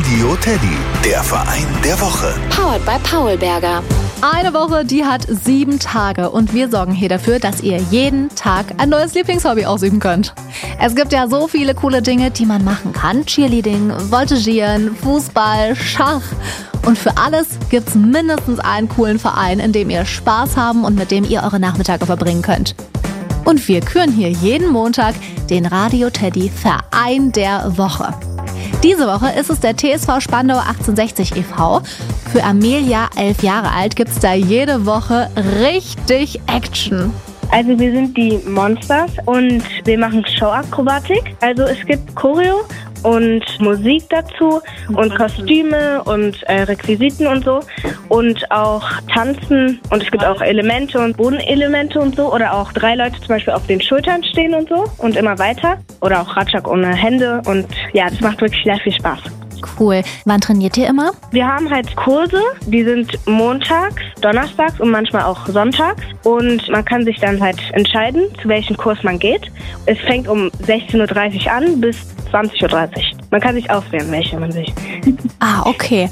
Radio Teddy, der Verein der Woche. Powered by Paulberger. Eine Woche, die hat 7 Tage und wir sorgen hier dafür, dass ihr jeden Tag ein neues Lieblingshobby ausüben könnt. Es gibt ja so viele coole Dinge, die man machen kann. Cheerleading, Voltigieren, Fußball, Schach. Und für alles gibt's mindestens einen coolen Verein, in dem ihr Spaß haben und mit dem ihr eure Nachmittage verbringen könnt. Und wir küren hier jeden Montag den Radio Teddy Verein der Woche. Diese Woche ist es der TSV Spandau 1860 e.V. Für Amelia, 11 Jahre alt, gibt's da jede Woche richtig Action. Also wir sind die Monsters und wir machen Showakrobatik. Also es gibt Choreo und Musik dazu und Kostüme und Requisiten und so und auch Tanzen und es gibt auch Elemente und Bodenelemente und so oder auch 3 Leute zum Beispiel auf den Schultern stehen und so und immer weiter oder auch Ratschak ohne Hände und ja, das macht wirklich sehr viel Spaß. Cool. Wann trainiert ihr immer? Wir haben halt Kurse, die sind montags, donnerstags und manchmal auch sonntags. Und man kann sich dann halt entscheiden, zu welchem Kurs man geht. Es fängt um 16:30 Uhr an bis 20:30 Uhr. Man kann sich auswählen, welche man will. Ah, okay.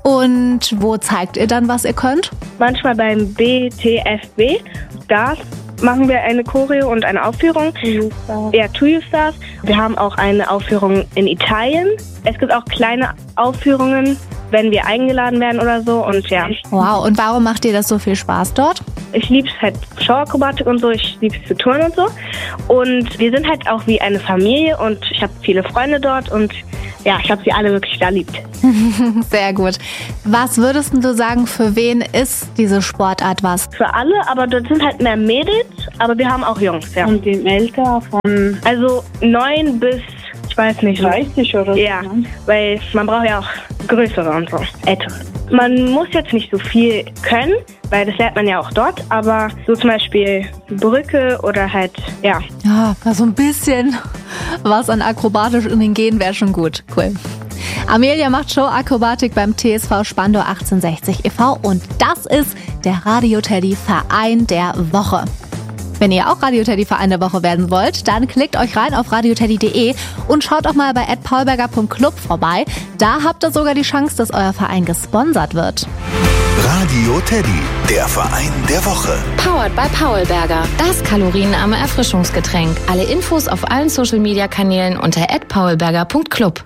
Und wo zeigt ihr dann, was ihr könnt? Manchmal beim BTFB, Stars, machen wir eine Choreo und eine Aufführung. Ja, To You Stars. Wir haben auch eine Aufführung in Italien. Es gibt auch kleine Aufführungen, wenn wir eingeladen werden oder so. Und ja. Wow, und warum macht dir das so viel Spaß dort? Ich liebe es halt Showakrobatik und so, ich liebe es zu turnen und so. Und wir sind halt auch wie eine Familie und ich habe viele Freunde dort und ja, ich habe sie alle wirklich da liebt. Sehr gut. Was würdest du sagen, für wen ist diese Sportart was? Für alle, aber dort sind halt mehr Mädels, aber wir haben auch Jungs, ja. Und im Alter von... Also 9 bis, ich weiß nicht. 30 oder so? Ja, weil man braucht ja auch größere und so, ältere. Man muss jetzt nicht so viel können, weil das lernt man ja auch dort, aber so zum Beispiel Brücke oder halt, ja. Ja, so ein bisschen was an akrobatisch in den Genen wäre schon gut. Cool. Amelia macht Showakrobatik beim TSV Spandau 1860 e.V. und das ist der Radio Teddy Verein der Woche. Wenn ihr auch Radio Teddy Verein der Woche werden wollt, dann klickt euch rein auf radioteddy.de und schaut auch mal bei @paulberger.club vorbei. Da habt ihr sogar die Chance, dass euer Verein gesponsert wird. Radio Teddy, der Verein der Woche. Powered by Paulberger. Das kalorienarme Erfrischungsgetränk. Alle Infos auf allen Social-Media-Kanälen unter @paulberger.club.